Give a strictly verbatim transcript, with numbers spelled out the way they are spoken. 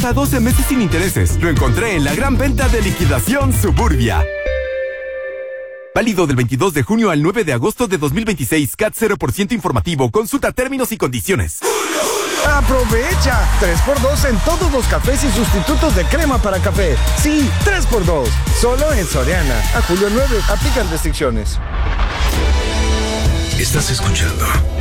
hasta doce meses sin intereses. Lo encontré en la gran venta de liquidación Suburbia. Válido del veintidós de junio al nueve de agosto de dos mil veintiséis. C A T cero por ciento informativo. Consulta términos y condiciones. ¡Aprovecha! tres por dos en todos los cafés y sustitutos de crema para café. Sí, tres por dos. Solo en Soriana. A julio nueve. Aplican restricciones. Estás escuchando